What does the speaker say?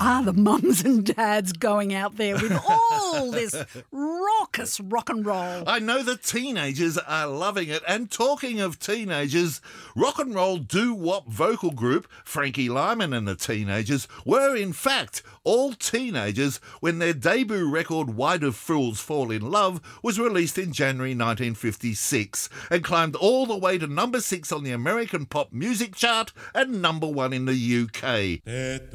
are the mums and dads going out there with all this raucous rock and roll? I know the teenagers are loving it. And talking of teenagers, rock and roll doo-wop vocal group Frankie Lyman and the Teenagers were in fact all teenagers when their debut record Why Do Fools Fall in Love was released in January 1956 and climbed all the way to number 6 on the American pop music chart and number 1 in the UK.